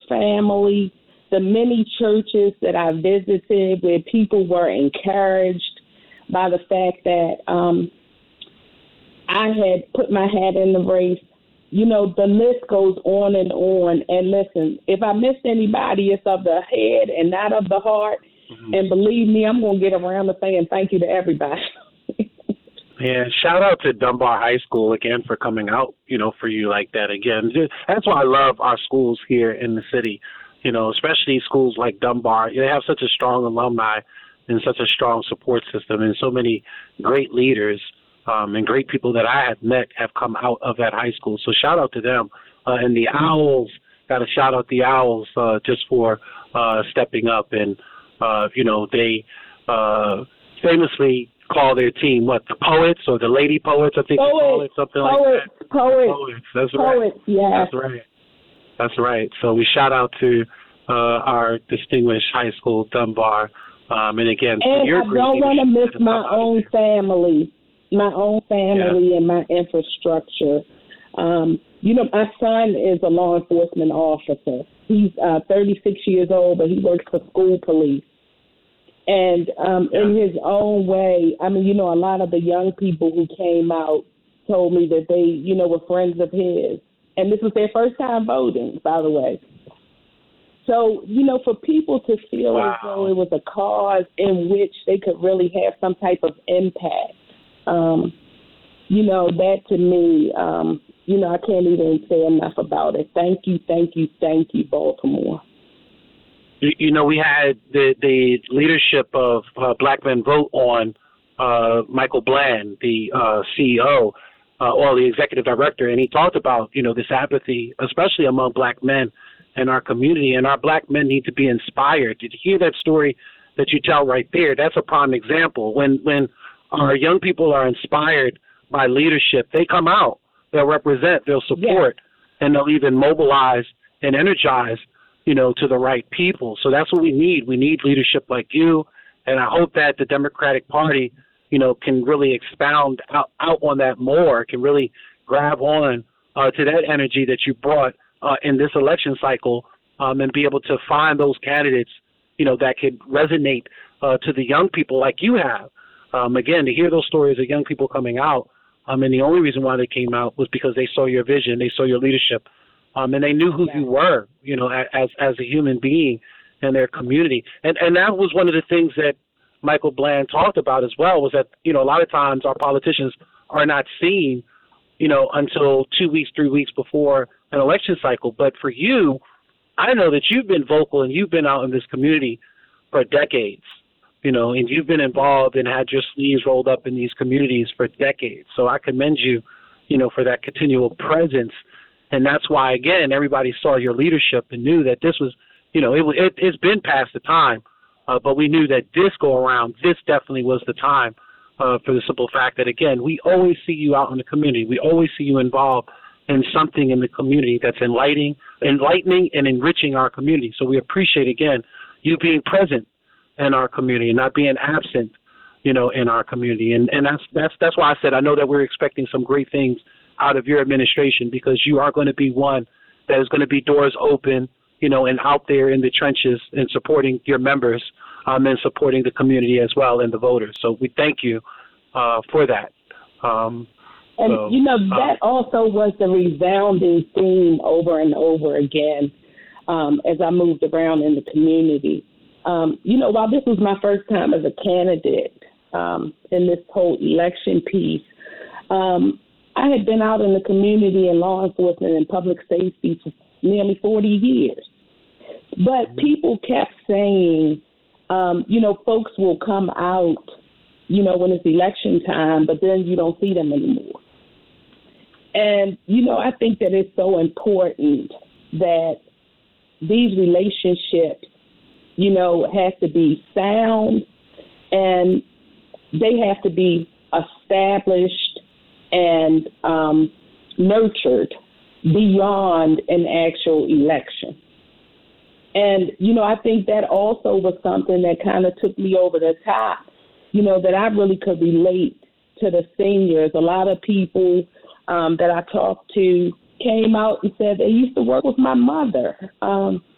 family, the many churches that I visited where people were encouraged by the fact that I had put my hat in the race. You know, the list goes on and on. And listen, if I missed anybody, it's of the head and not of the heart. Mm-hmm. And believe me, I'm going to get around to saying thank you to everybody. Yeah, shout out to Dunbar High School again for coming out, for you like that again. That's why I love our schools here in the city, especially schools like Dunbar. They have such a strong alumni and such a strong support system, and so many great leaders and great people that I have met have come out of that high school. So shout out to them. And the Owls, got to shout out the Owls just for stepping up. And, they famously call their team, the Poets or the Lady Poets, I think they call it, something like that. Poets. That's right. Poets, yeah. That's right. So we shout out to our distinguished high school, Dunbar. And again, and I don't want to miss my own family and my infrastructure. My son is a law enforcement officer. He's 36 years old, but he works for school police. And in his own way, a lot of the young people who came out told me that they, were friends of his. And this was their first time voting, by the way. So, for people to feel as though it was a cause in which they could really have some type of impact, that to me, I can't even say enough about it. Thank you, Baltimore. We had the leadership of Black Men Vote on Michael Bland, the CEO, or the executive director, and he talked about, this apathy, especially among Black men in our community, and our Black men need to be inspired. Did you hear that story that you tell right there? That's a prime example. When our young people are inspired by leadership, they come out, they'll represent, they'll support, and they'll even mobilize and energize to the right people. So that's what we need. We need leadership like you. And I hope that the Democratic Party, can really expound out on that more, can really grab on to that energy that you brought in this election cycle and be able to find those candidates, that could resonate to the young people like you have. Again, to hear those stories of young people coming out, and the only reason why they came out was because they saw your vision, they saw your leadership, and they knew who you were, as a human being in their community. And that was one of the things that Michael Bland talked about as well, was that, a lot of times our politicians are not seen, until 2 weeks, 3 weeks before an election cycle. But for you, I know that you've been vocal and you've been out in this community for decades, and you've been involved and had your sleeves rolled up in these communities for decades. So I commend you, for that continual presence. And that's why, again, everybody saw your leadership and knew that this was, it's been past the time, but we knew that this go around, this definitely was the time for the simple fact that, again, we always see you out in the community. We always see you involved in something in the community that's enlightening and enriching our community. So we appreciate, again, you being present in our community and not being absent, in our community. And that's why I said I know that we're expecting some great things out of your administration, because you are going to be one that is going to be doors open, and out there in the trenches and supporting your members and supporting the community as well and the voters. So we thank you for that. That also was the resounding theme over and over again as I moved around in the community. While this was my first time as a candidate in this whole election piece, I had been out in the community in law enforcement and public safety for nearly 40 years. But people kept saying, folks will come out, when it's election time, but then you don't see them anymore. And, I think that it's so important that these relationships, have to be sound, and they have to be established and nurtured beyond an actual election. And, I think that also was something that kind of took me over the top, that I really could relate to the seniors. A lot of people that I talked to came out and said they used to work with my mother.